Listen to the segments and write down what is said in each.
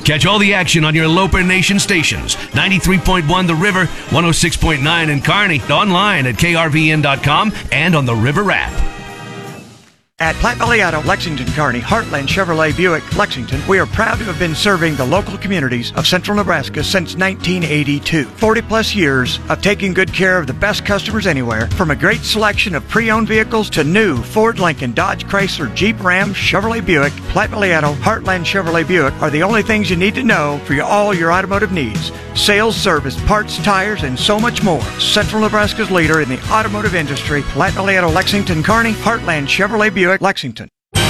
Catch all the action on your Loper Nation stations. 93.1 The River, 106.9 in Kearney, online at krvn.com and on the River app. At Platte Valley Auto, Lexington, Kearney, Heartland Chevrolet Buick, Lexington, we are proud to have been serving the local communities of central Nebraska since 1982. 40 plus years of taking good care of the best customers anywhere, from a great selection of pre-owned vehicles to new Ford, Lincoln, Dodge, Chrysler, Jeep, Ram, Chevrolet Buick. Platte Valley Auto, Heartland Chevrolet Buick are the only things you need to know for all your automotive needs. Sales, service, parts, tires, and so much more. Central Nebraska's leader in the automotive industry, Platte Valley Auto, Lexington, Kearney, Heartland Chevrolet Buick, Lexington.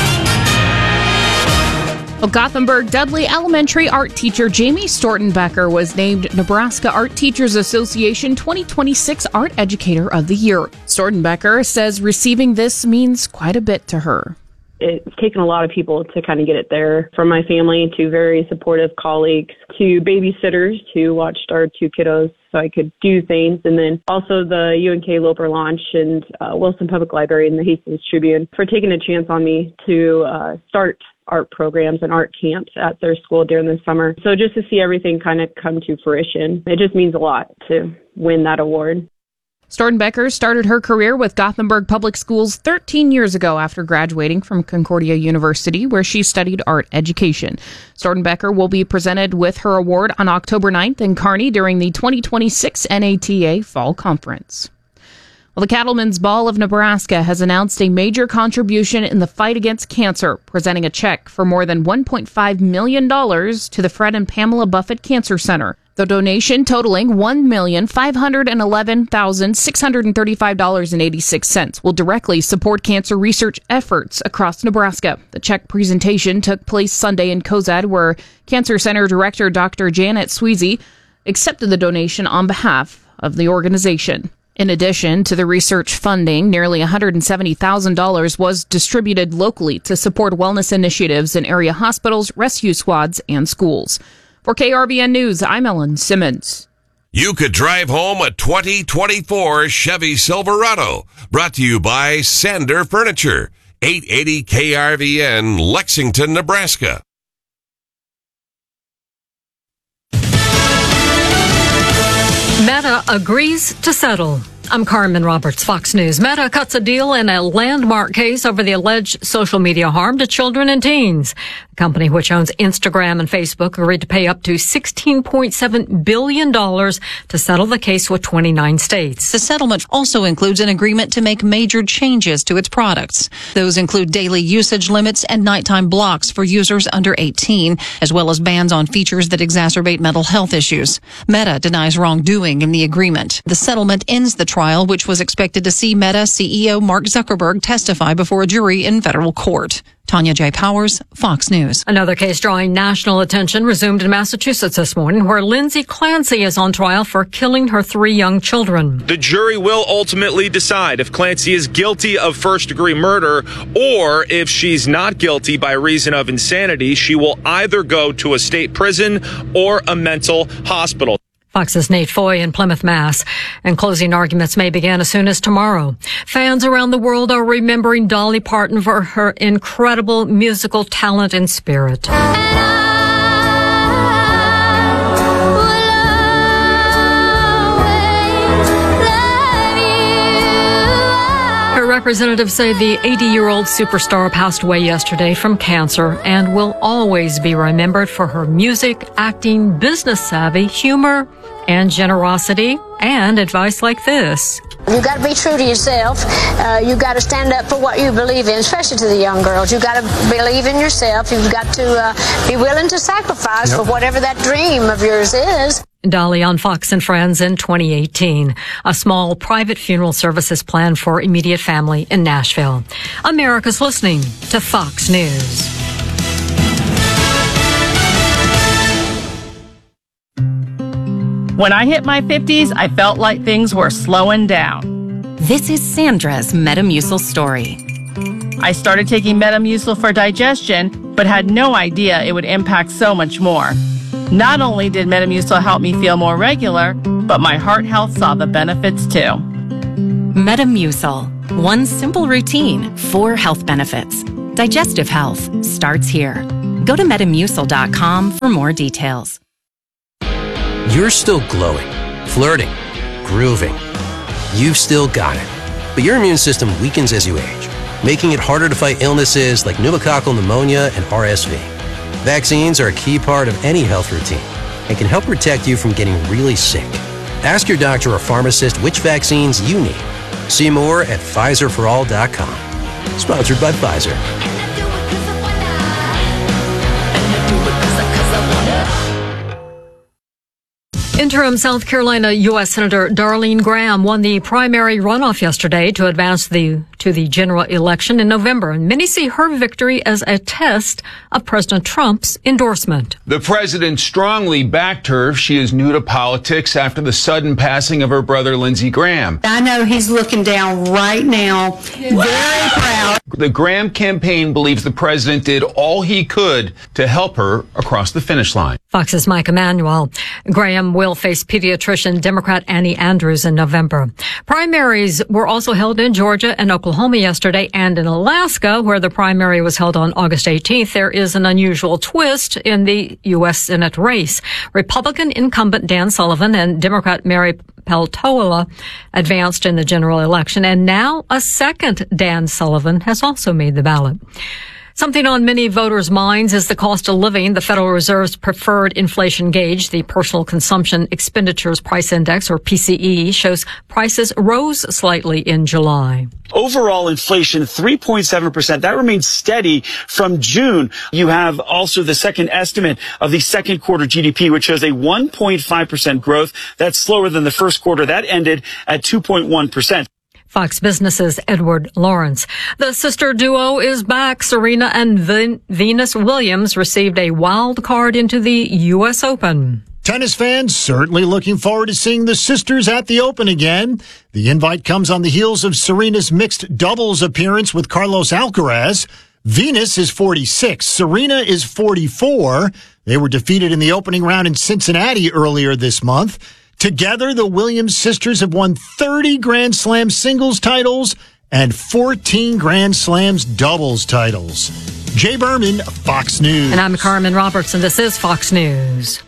Gothenburg Dudley Elementary art teacher Jamie Stortenbecker was named Nebraska Art Teachers Association 2026 Art Educator of the Year. Stortenbecker says receiving this means quite a bit to her. It's taken a lot of people to kind of get it there, from my family to very supportive colleagues to babysitters who watched our two kiddos so I could do things. And then also the UNK Loper launch and Wilson Public Library and the Hastings Tribune for taking a chance on me to start art programs and art camps at their school during the summer. So just to see everything kind of come to fruition, it just means a lot to win that award. Stortenbecker started her career with Gothenburg Public Schools 13 years ago after graduating from Concordia University, where she studied art education. Stortenbecker will be presented with her award on October 9th in Kearney during the 2026 NATA Fall Conference. Well, the Cattlemen's Ball of Nebraska has announced a major contribution in the fight against cancer, presenting a check for more than $1.5 million to the Fred and Pamela Buffett Cancer Center. The donation totaling $1,511,635.86 will directly support cancer research efforts across Nebraska. The check presentation took place Sunday in Cozad, where Cancer Center Director Dr. Janet Sweezy accepted the donation on behalf of the organization. In addition to the research funding, nearly $170,000 was distributed locally to support wellness initiatives in area hospitals, rescue squads, and schools. For KRVN News, I'm Ellen Simmons. You could drive home a 2024 Chevy Silverado. Brought to you by Sander Furniture. 880 KRVN, Lexington, Nebraska. Meta agrees to settle. I'm Carmen Roberts, Fox News. Meta cuts a deal in a landmark case over the alleged social media harm to children and teens. The company, which owns Instagram and Facebook, agreed to pay up to $16.7 billion to settle the case with 29 states. The settlement also includes an agreement to make major changes to its products. Those include daily usage limits and nighttime blocks for users under 18, as well as bans on features that exacerbate mental health issues. Meta denies wrongdoing in the agreement. The settlement ends the trial, which was expected to see Meta CEO Mark Zuckerberg testify before a jury in federal court. Tanya J. Powers, Fox News. Another case drawing national attention resumed in Massachusetts this morning, where Lindsay Clancy is on trial for killing her 3 young children. The jury will ultimately decide if Clancy is guilty of first-degree murder, or if she's not guilty by reason of insanity. She will either go to a state prison or a mental hospital. Fox's Nate Foy in Plymouth, Mass. And closing arguments may begin as soon as tomorrow. Fans around the world are remembering Dolly Parton for her incredible musical talent and spirit. Representatives say the 80-year-old superstar passed away yesterday from cancer and will always be remembered for her music, acting, business savvy, humor, and generosity, and advice like this. You got to be true to yourself. You got to stand up for what you believe in, especially to the young girls. You got to believe in yourself. You've got to be willing to sacrifice for whatever that dream of yours is. Dolly on Fox and Friends in 2018. A small private funeral service is planned for immediate family in Nashville. America's listening to Fox News. When I hit my 50s, I felt like things were slowing down. This is Sandra's Metamucil story. I started taking Metamucil for digestion, but had no idea it would impact so much more. Not only did Metamucil help me feel more regular, but my heart health saw the benefits too. Metamucil. One simple routine, 4 health benefits. Digestive health starts here. Go to Metamucil.com for more details. You're still glowing, flirting, grooving. You've still got it. But your immune system weakens as you age, making it harder to fight illnesses like pneumococcal pneumonia and RSV. Vaccines are a key part of any health routine and can help protect you from getting really sick. Ask your doctor or pharmacist which vaccines you need. See more at PfizerForAll.com. Sponsored by Pfizer. Interim South Carolina U.S. Senator Darlene Graham won the primary runoff yesterday to advance to the general election in November, and many see her victory as a test of President Trump's endorsement. The president strongly backed her. She is new to politics after the sudden passing of her brother, Lindsey Graham. I know he's looking down right now, very proud. The Graham campaign believes the president did all he could to help her across the finish line. Fox's Mike Emanuel. Graham will face pediatrician Democrat Annie Andrews in November. Primaries were also held in Georgia and Oklahoma yesterday, and in Alaska, where the primary was held on August 18th, there is an unusual twist in the U.S. Senate race. Republican incumbent Dan Sullivan and Democrat Mary Peltola advanced in the general election, and now a second Dan Sullivan has also made the ballot. Something on many voters' minds is the cost of living. The Federal Reserve's preferred inflation gauge, the Personal Consumption Expenditures Price Index, or PCE, shows prices rose slightly in July. Overall inflation, 3.7%. That remains steady from June. You have also the second estimate of the second quarter GDP, which shows a 1.5% growth. That's slower than the first quarter. That ended at 2.1%. Fox Business's Edward Lawrence. The sister duo is back. Serena and Venus Williams received a wild card into the U.S. Open. Tennis fans certainly looking forward to seeing the sisters at the Open again. The invite comes on the heels of Serena's mixed doubles appearance with Carlos Alcaraz. Venus is 46. Serena is 44. They were defeated in the opening round in Cincinnati earlier this month. Together, the Williams sisters have won 30 Grand Slam singles titles and 14 Grand Slams doubles titles. Jay Berman, Fox News. And I'm Carmen Roberts, and this is Fox News.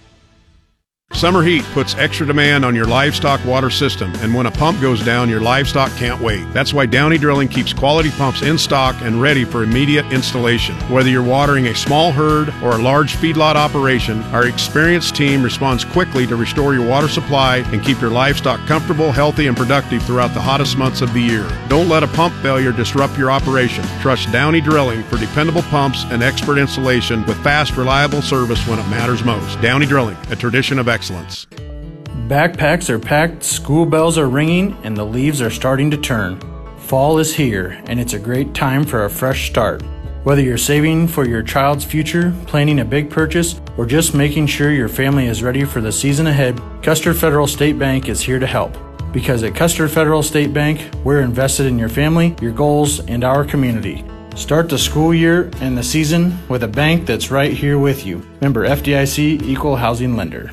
Summer heat puts extra demand on your livestock water system, and when a pump goes down, your livestock can't wait. That's why Downey Drilling keeps quality pumps in stock and ready for immediate installation. Whether you're watering a small herd or a large feedlot operation, our experienced team responds quickly to restore your water supply and keep your livestock comfortable, healthy, and productive throughout the hottest months of the year. Don't let a pump failure disrupt your operation. Trust Downey Drilling for dependable pumps and expert installation with fast, reliable service when it matters most. Downey Drilling, a tradition of excellence. Backpacks are packed, school bells are ringing, and the leaves are starting to turn. Fall is here, and it's a great time for a fresh start. Whether you're saving for your child's future, planning a big purchase, or just making sure your family is ready for the season ahead, Custer Federal State Bank is here to help. Because at Custer Federal State Bank, we're invested in your family, your goals, and our community. Start the school year and the season with a bank that's right here with you. Member FDIC, Equal Housing Lender.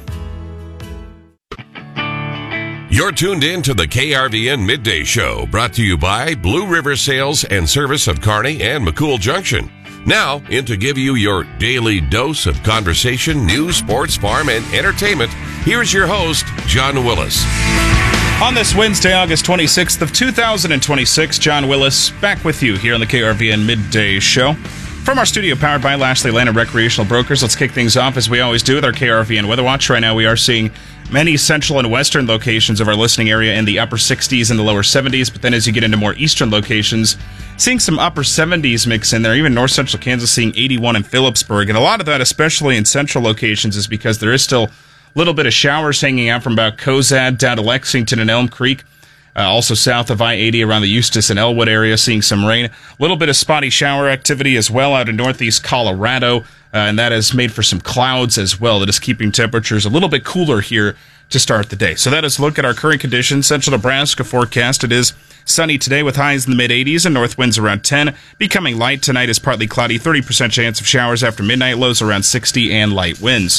You're tuned in to the KRVN Midday Show, brought to you by Blue River Sales and Service of Kearney and McCool Junction. Now, in to give you your daily dose of conversation, news, sports, farm, and entertainment, here's your host, John Willis. On this Wednesday, August 26th of 2026, John Willis back with you here on the KRVN Midday Show. From our studio powered by Lashley Land and Recreational Brokers, let's kick things off as we always do with our KRVN Weather Watch. Right now we are seeing many central and western locations of our listening area in the upper 60s and the lower 70s, but then as you get into more eastern locations, seeing some upper 70s mix in there, even north central Kansas seeing 81 in Phillipsburg. And a lot of that, especially in central locations, is because there is still a little bit of showers hanging out from about Cozad down to Lexington and Elm Creek. Also south of I-80 around the Eustis and Elwood area, seeing some rain. A little bit of spotty shower activity as well out in northeast Colorado, and that has made for some clouds as well. That is keeping temperatures a little bit cooler here to start the day. So that is a look at our current conditions. Central Nebraska forecast. It is sunny today with highs in the mid-80s and north winds around 10. Becoming light tonight is partly cloudy, 30% chance of showers after midnight, lows around 60 and light winds.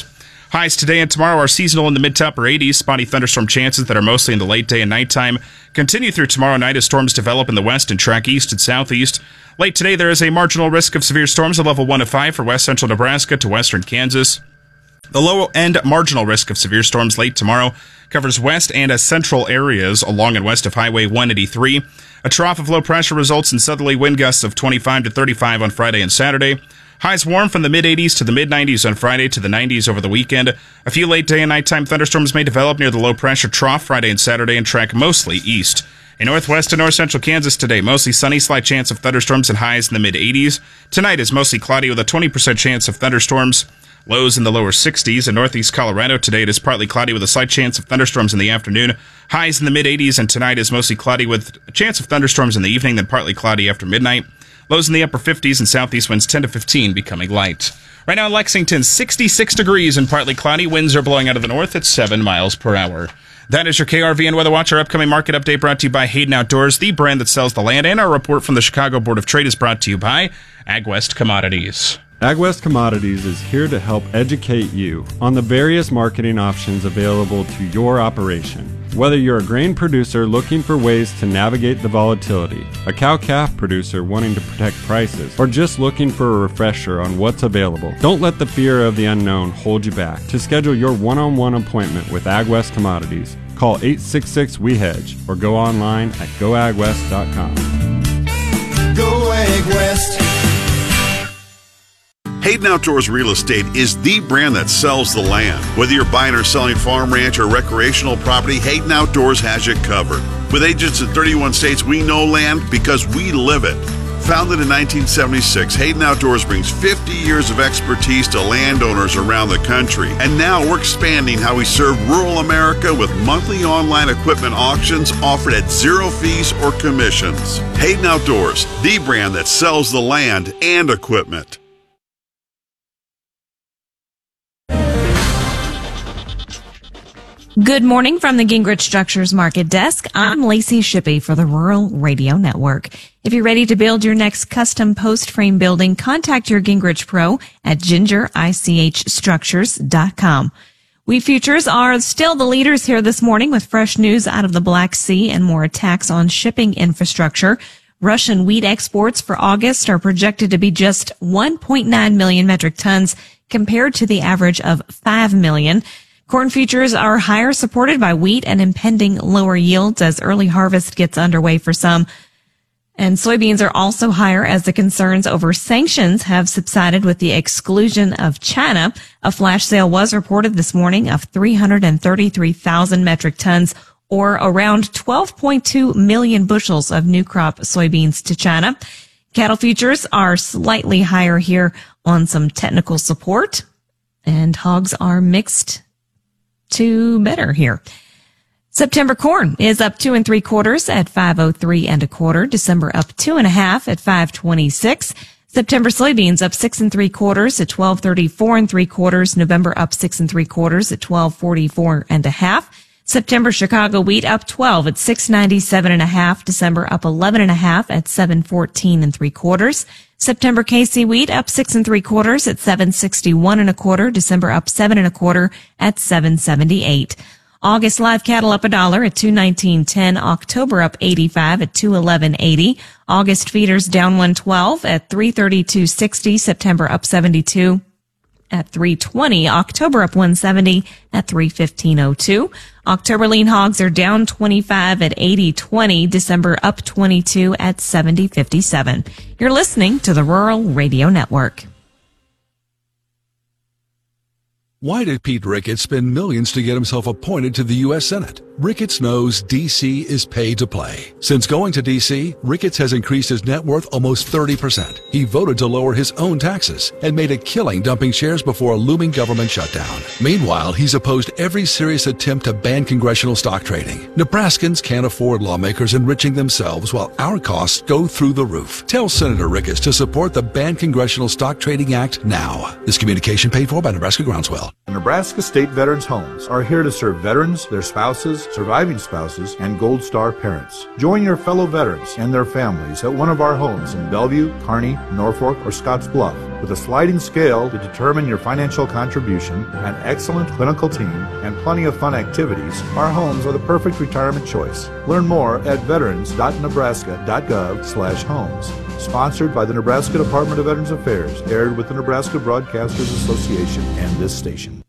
Highs today and tomorrow are seasonal in the mid to upper 80s. Spotty thunderstorm chances that are mostly in the late day and nighttime continue through tomorrow night as storms develop in the west and track east and southeast. Late today, there is a marginal risk of severe storms at level 1 to 5 for west central Nebraska to western Kansas. The low-end marginal risk of severe storms late tomorrow covers west and central areas along and west of Highway 183. A trough of low pressure results in southerly wind gusts of 25 to 35 on Friday and Saturday. Highs warm from the mid-80s to the mid-90s on Friday to the 90s over the weekend. A few late day and nighttime thunderstorms may develop near the low-pressure trough Friday and Saturday and track mostly east. In northwest and north-central Kansas today, mostly sunny, slight chance of thunderstorms and highs in the mid-80s. Tonight is mostly cloudy with a 20% chance of thunderstorms. Lows in the lower 60s. In northeast Colorado today, it is partly cloudy with a slight chance of thunderstorms in the afternoon. Highs in the mid-80s, and tonight is mostly cloudy with a chance of thunderstorms in the evening, then partly cloudy after midnight. Lows in the upper 50s and southeast winds 10 to 15, becoming light. Right now in Lexington, 66 degrees and partly cloudy. Winds are blowing out of the north at 7 miles per hour. That is your KRVN Weather Watch. Our upcoming market update brought to you by Hayden Outdoors, the brand that sells the land. And our report from the Chicago Board of Trade is brought to you by AgWest Commodities. AgWest Commodities is here to help educate you on the various marketing options available to your operation. Whether you're a grain producer looking for ways to navigate the volatility, a cow-calf producer wanting to protect prices, or just looking for a refresher on what's available, don't let the fear of the unknown hold you back. To schedule your one-on-one appointment with AgWest Commodities, call 866-WE-HEDGE or go online at goagwest.com. Go AgWest. Hayden Outdoors Real Estate is the brand that sells the land. Whether you're buying or selling farm, ranch, or recreational property, Hayden Outdoors has you covered. With agents in 31 states, we know land because we live it. Founded in 1976, Hayden Outdoors brings 50 years of expertise to landowners around the country. And now we're expanding how we serve rural America with monthly online equipment auctions offered at zero fees or commissions. Hayden Outdoors, the brand that sells the land and equipment. Good morning from the Gingrich Structures Market Desk. I'm Lacey Shippey for the Rural Radio Network. If you're ready to build your next custom post frame building, contact your Gingrich Pro at gingerichstructures.com. Wheat futures are still the leaders here this morning with fresh news out of the Black Sea and more attacks on shipping infrastructure. Russian wheat exports for August are projected to be just 1.9 million metric tons compared to the average of 5 million. Corn futures are higher, supported by wheat and impending lower yields as early harvest gets underway for some. And soybeans are also higher as the concerns over sanctions have subsided with the exclusion of China. A flash sale was reported this morning of 333,000 metric tons, or around 12.2 million bushels of new crop soybeans to China. Cattle futures are slightly higher here on some technical support, and hogs are mixed to better here. September corn is up 2 3/4 at 503 1/4. December up 2 1/2 at 526. September soybeans up 6 3/4 at 1234 3/4. November up 6 3/4 at 1244 1/2. September Chicago wheat up 12 at 697 1/2. December up 11 1/2 at 714 3/4. September KC wheat up 6 3/4 at 761 1/4. December up 7 1/4 at 778. August live cattle up $1 at 219.10. October up 85 at 211.80. August feeders down 112 at 332.60. September up 72 at 320. October up 170 at 315.02. October lean hogs are down 25 at 80.20. December up 22 at 70.57. You're listening to the Rural Radio Network. Why did Pete Ricketts spend millions to get himself appointed to the U.S. Senate? Ricketts knows D.C. is pay to play. Since going to D.C., Ricketts has increased his net worth almost 30%. He voted to lower his own taxes and made a killing dumping shares before a looming government shutdown. Meanwhile, he's opposed every serious attempt to ban congressional stock trading. Nebraskans can't afford lawmakers enriching themselves while our costs go through the roof. Tell Senator Ricketts to support the Ban Congressional Stock Trading Act now. This communication paid for by Nebraska Groundswell. Nebraska State Veterans Homes are here to serve veterans, their spouses, surviving spouses, and Gold Star parents. Join your fellow veterans and their families at one of our homes in Bellevue, Kearney, Norfolk, or Scottsbluff. With a sliding scale to determine your financial contribution, an excellent clinical team, and plenty of fun activities, our homes are the perfect retirement choice. Learn more at veterans.nebraska.gov/homes. Sponsored by the Nebraska Department of Veterans Affairs, aired with the Nebraska Broadcasters Association and this station.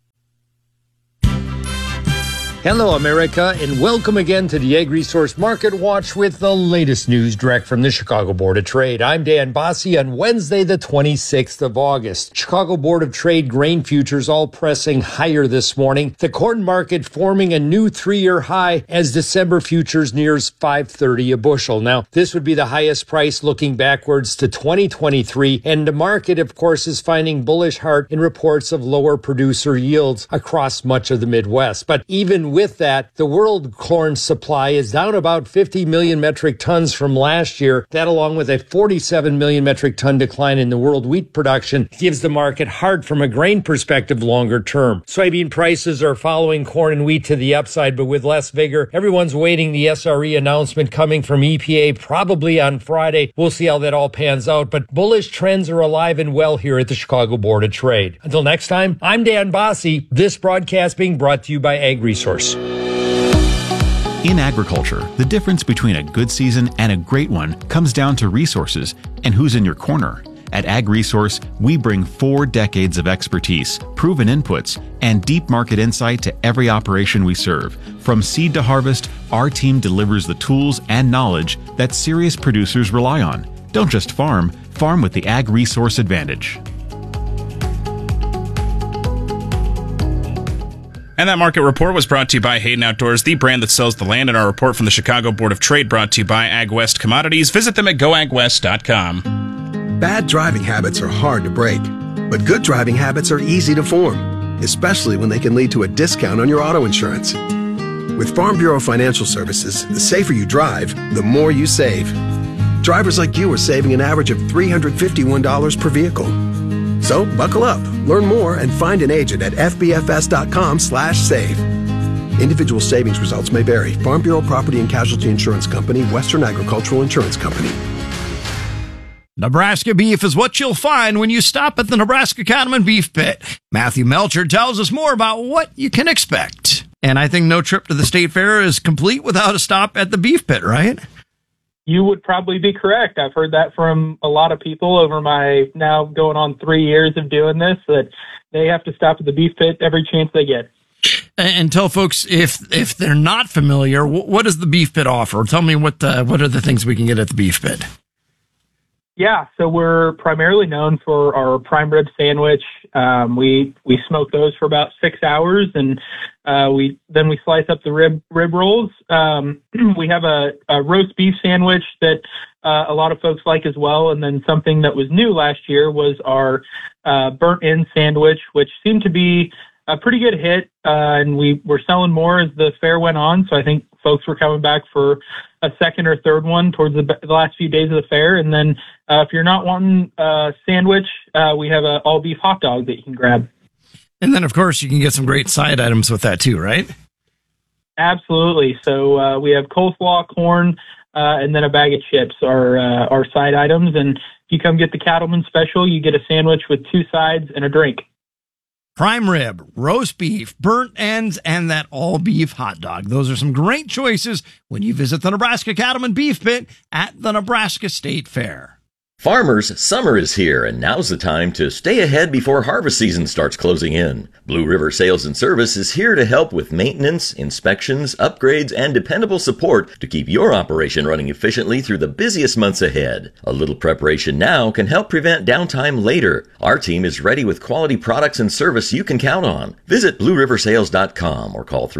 Hello, America, and welcome again to the Ag Resource Market Watch with the latest news direct from the Chicago Board of Trade. I'm Dan Bossie on Wednesday, the 26th of August. Chicago Board of Trade grain futures all pressing higher this morning. The corn market forming a new 3-year high as December futures nears $5.30 a bushel. Now, this would be the highest price looking backwards to 2023, and the market, of course, is finding bullish heart in reports of lower producer yields across much of the Midwest. But even with that, the world corn supply is down about 50 million metric tons from last year. That, along with a 47 million metric ton decline in the world wheat production, gives the market hard from a grain perspective longer term. Soybean prices are following corn and wheat to the upside, but with less vigor. Everyone's waiting the SRE announcement coming from EPA probably on Friday. We'll see how that all pans out, but bullish trends are alive and well here at the Chicago Board of Trade. Until next time, I'm Dan Bossie. This broadcast being brought to you by Ag Resource. In agriculture, the difference between a good season and a great one comes down to resources and who's in your corner. At Ag Resource, we bring 4 decades of expertise, proven inputs, and deep market insight to every operation we serve. From seed to harvest, our team delivers the tools and knowledge that serious producers rely on. Don't just farm, farm with the Ag Resource advantage. And that market report was brought to you by Hayden Outdoors, the brand that sells the land, and our report from the Chicago Board of Trade brought to you by AgWest Commodities. Visit them at goagwest.com. Bad driving habits are hard to break, but good driving habits are easy to form, especially when they can lead to a discount on your auto insurance. With Farm Bureau Financial Services, the safer you drive, the more you save. Drivers like you are saving an average of $351 per vehicle. So buckle up, learn more, and find an agent at fbfs.com/save. Individual savings results may vary. Farm Bureau Property and Casualty Insurance Company, Western Agricultural Insurance Company. Nebraska beef is what you'll find when you stop at the Nebraska Cattleman Beef Pit. Matthew Melcher tells us more about what you can expect. And I think no trip to the State Fair is complete without a stop at the Beef Pit, right? You would probably be correct. I've heard that from a lot of people over my now going on 3 years of doing this, that they have to stop at the Beef Pit every chance they get. And tell folks, if they're not familiar, what does the Beef Pit offer? Tell me what are the things we can get at the Beef Pit? Yeah, so we're primarily known for our prime rib sandwich. We smoke those for about 6 hours, and we slice up the rib rolls. We have a roast beef sandwich that a lot of folks like as well, and then something that was new last year was our burnt end sandwich, which seemed to be a pretty good hit, and we were selling more as the fair went on. So I think folks were coming back for a second or third one towards the last few days of the fair. And then if you're not wanting a sandwich, we have an all beef hot dog that you can grab. And then, of course, you can get some great side items with that too, right? Absolutely. So we have coleslaw, corn, and then a bag of chips are our side items. And if you come get the Cattleman Special, you get a sandwich with 2 sides and a drink. Prime rib, roast beef, burnt ends, and that all-beef hot dog. Those are some great choices when you visit the Nebraska Cattleman Beef Pit at the Nebraska State Fair. Farmers, summer is here, and now's the time to stay ahead before harvest season starts closing in. Blue River Sales and Service is here to help with maintenance, inspections, upgrades, and dependable support to keep your operation running efficiently through the busiest months ahead. A little preparation now can help prevent downtime later. Our team is ready with quality products and service you can count on. Visit BlueRiverSales.com or call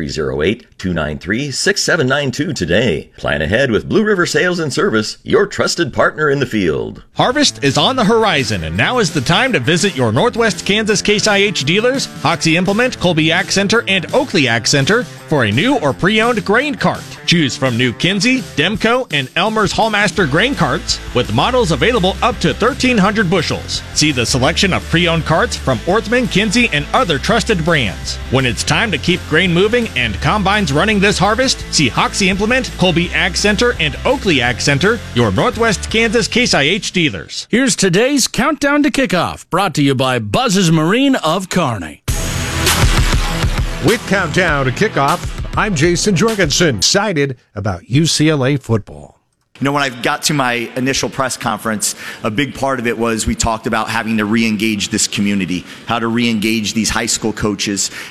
308-293-6792 today. Plan ahead with Blue River Sales and Service, your trusted partner in the field. Harvest is on the horizon, and now is the time to visit your Northwest Kansas Case IH dealers, Hoxie Implement, Colby Ag Center, and Oakley Ag Center for a new or pre-owned grain cart. Choose from new Kinsey, Demco, and Elmer's Hallmaster grain carts with models available up to 1,300 bushels. See the selection of pre-owned carts from Orthman, Kinsey, and other trusted brands. When it's time to keep grain moving and combines running this harvest, see Hoxie Implement, Colby Ag Center, and Oakley Ag Center, your Northwest Kansas Case IH dealers. Here's today's Countdown to Kickoff, brought to you by Buzz's Marine of Kearney. With Countdown to Kickoff, I'm Jason Jorgensen, excited about UCLA football. You know, when I got to my initial press conference, a big part of it was we talked about having to re-engage this community, how to re-engage these high school coaches.